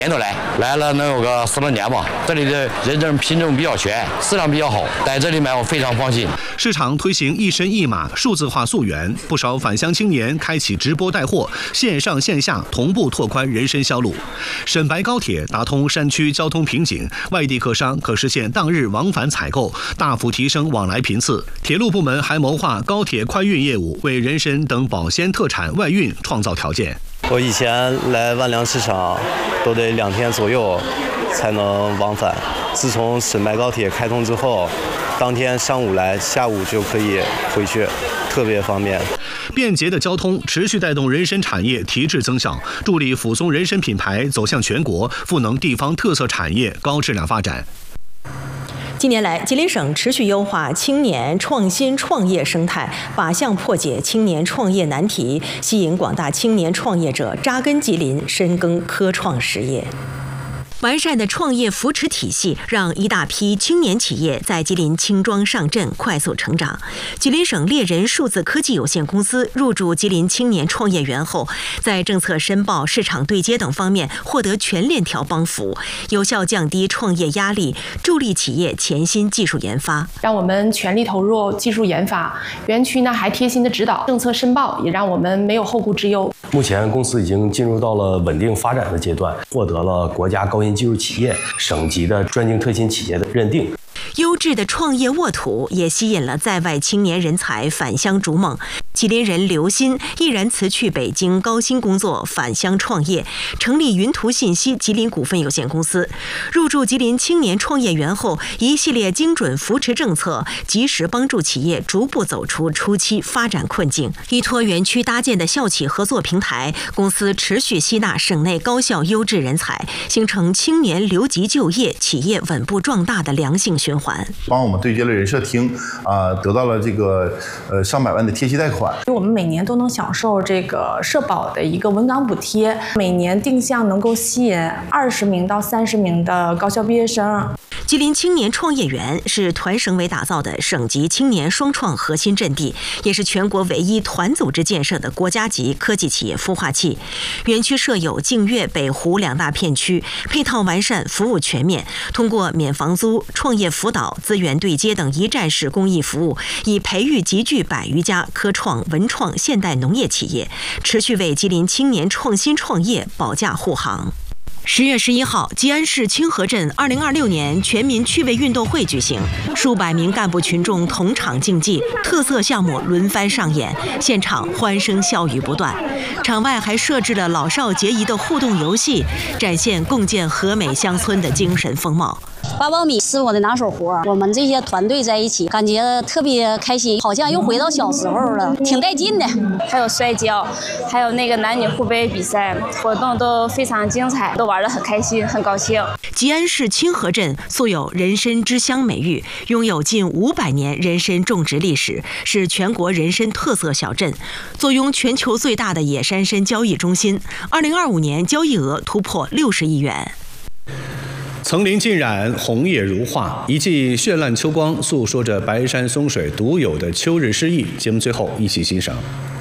年都来了能有个4多年吧。这里的人品种比较全，质量比较好，在这里买我非常放心。 市场推行一身一码数字化溯源，不少返乡青年开启直播带货，线上线下同步拓宽人参销路。沈白高铁打通山区交通瓶颈，外地客商可实现当日往返采购，大幅提升往来频次。铁路部门还谋划高铁快运业务，为人参等保鲜特产外运创造条件。 我以前来万良市场都得2天左右才能往返，自从沈白高铁开通之后，当天上午来，下午就可以回去，特别方便。 便捷的交通持续带动人参产业提质增效，助力抚松人参品牌走向全国，赋能地方特色产业高质量发展。 近年来，吉林省持续优化青年创新创业生态，靶向破解青年创业难题，吸引广大青年创业者扎根吉林，深耕科创实业。完善的创业扶持体系，让一大批青年企业在吉林轻装上阵，快速成长。吉林省猎人数字科技有限公司入驻吉林青年创业园后，在政策申报、市场对接等方面获得全链条帮扶，有效降低创业压力，助力企业潜心技术研发， 让我们全力投入技术研发。园区呢还贴心的指导政策申报，也让我们没有后顾之忧。 目前公司已经进入到了稳定发展的阶段，获得了国家高新技术企业、省级的专精特新企业的认定。 优质的创业沃土也吸引了在外青年人才返乡逐梦。吉林人刘鑫毅然辞去北京高薪工作，返乡创业，成立云图信息吉林股份有限公司。入驻吉林青年创业园后，一系列精准扶持政策，及时帮助企业逐步走出初期发展困境。依托园区搭建的校企合作平台，公司持续吸纳省内高校优质人才，形成青年留级就业、企业稳步壮大的良性循环。 帮我们对接了人社厅，得到了这个上百万的贴息贷款。 我们每年都能享受这个社保的一个稳岗补贴，每年定向能够吸引20名到30名的高校毕业生。 吉林青年创业园是团省委打造的省级青年双创核心阵地，也是全国唯一团组织建设的国家级科技企业孵化器。园区设有净月、北湖2大片区，配套完善，服务全面。通过免房租、创业辅导、资源对接等一站式公益服务，以培育集聚100余家科创、文创、现代农业企业，持续为吉林青年创新创业保驾护航。10月11号，吉安市清河镇2026年全民趣味运动会举行，数百名干部群众同场竞技，特色项目轮番上演，现场欢声笑语不断。场外还设置了老少皆宜的互动游戏，展现共建和美乡村的精神风貌。 8苞米是我的拿手活，我们这些团队在一起，感觉特别开心，好像又回到小时候了，挺带劲的。 还有摔跤，还有那个男女互背比赛，活动都非常精彩，都玩得很开心，很高兴。 吉安市清河镇素有人参之乡美誉，拥有近500年人参种植历史，是全国人参特色小镇，坐拥全球最大的野山参交易中心。2025年交易额突破60亿元。 层林尽染，红叶如画，一记绚烂秋光诉说着白山松水独有的秋日诗意。节目最后一起欣赏。